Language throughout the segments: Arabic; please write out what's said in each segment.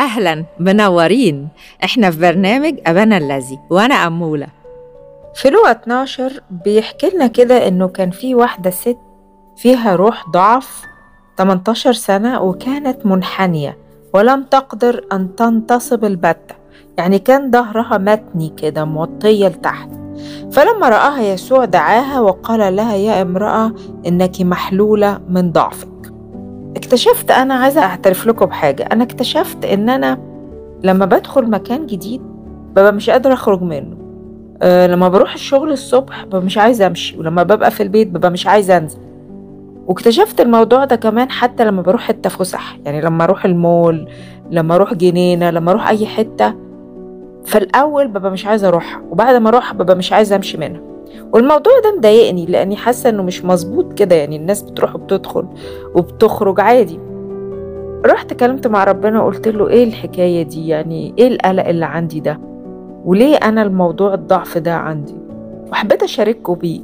أهلا منورين. احنا في برنامج أبانا الذي وأنا أمولة. في لوقا 12 بيحكي لنا كده إنه كان في واحدة ست فيها روح ضعف 18 سنة وكانت منحنية ولم تقدر أن تنتصب البتة، يعني كان ظهرها متني كده موطية لتحت. فلما رآها يسوع دعاها وقال لها: يا امرأة إنك محلولة من ضعفك. اكتشفت، أنا عايزة أعترف لكم بحاجة. أنا اكتشفت إن أنا لما بدخل مكان جديد ببقى مش قادرة أخرج منه. لما بروح الشغل الصبح ببقى مش عايزة أمشي، ولما ببقى في البيت ببقى مش عايزة أنزل. واكتشفت الموضوع ده كمان حتى لما بروح حتة فسح، يعني لما أروح المول، لما أروح جنينة، لما أروح أي حتة، فالأول ببقى مش عايزة أروحها، وبعد ما أروح ببقى مش عايزة أمشي منها. والموضوع ده مضايقني لأني حاسة إنه مش مظبوط كده، يعني الناس بتروح وبتدخل وبتخرج عادي. رحت كلمت مع ربنا وقلت له: إيه الحكاية دي؟ يعني إيه القلق اللي عندي ده؟ وليه أنا الموضوع الضعف ده عندي؟ وحبيت أشاركه بيه.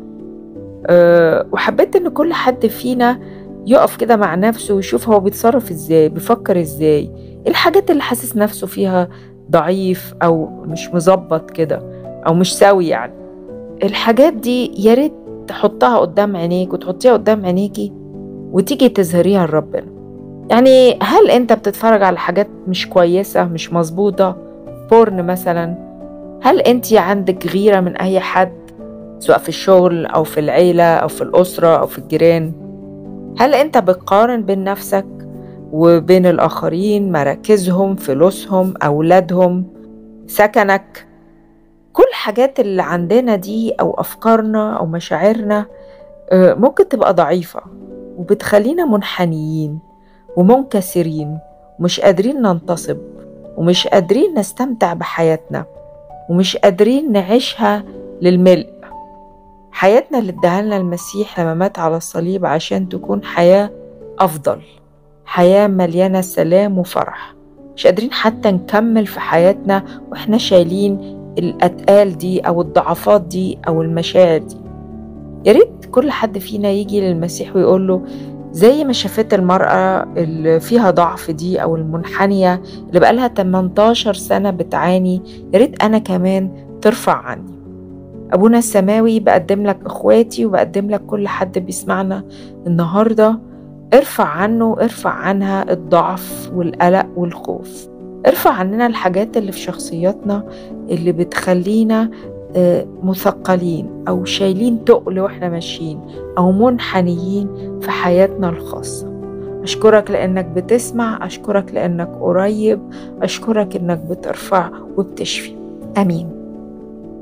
وحبيت إن كل حد فينا يقف كده مع نفسه ويشوف هو بيتصرف إزاي، بيفكر إزاي، إيه الحاجات اللي حاسس نفسه فيها ضعيف أو مش مظبط كده أو مش سوي. يعني الحاجات دي ياريت تحطها قدام عينيك وتحطيها قدام عينيكي وتيجي تظهريها لربنا. يعني هل أنت بتتفرج على حاجات مش كويسة مش مظبوطة، بورن مثلا؟ هل أنت عندك غيرة من أي حد سواء في الشغل أو في العيلة أو في الأسرة أو في الجيران؟ هل أنت بتقارن بين نفسك وبين الآخرين، مراكزهم، فلوسهم، أولادهم، سكنك؟ كل حاجات اللي عندنا دي أو أفكارنا أو مشاعرنا ممكن تبقى ضعيفة وبتخلينا منحنيين ومنكسرين ومش قادرين ننتصب ومش قادرين نستمتع بحياتنا ومش قادرين نعيشها للملء. حياتنا اللي اداها لنا المسيح لما مات على الصليب عشان تكون حياة أفضل، حياة مليانة سلام وفرح. مش قادرين حتى نكمل في حياتنا وإحنا شايلين الأتقال دي أو الضعفات دي أو المشاعر دي. ياريت كل حد فينا يجي للمسيح ويقول له زي ما شافت المرأة اللي فيها ضعف دي أو المنحنية اللي بقالها 18 سنة بتعاني، ياريت أنا كمان ترفع عني. أبونا السماوي، بقدم لك إخواتي وبقدم لك كل حد بيسمعنا النهاردة، ارفع عنه، ارفع عنها الضعف والقلق والخوف. ارفع عننا الحاجات اللي في شخصياتنا اللي بتخلينا مثقلين أو شايلين تقل وإحنا ماشيين أو منحنيين في حياتنا الخاصة. أشكرك لأنك بتسمع، أشكرك لأنك قريب، أشكرك أنك بترفع وبتشفي. أمين.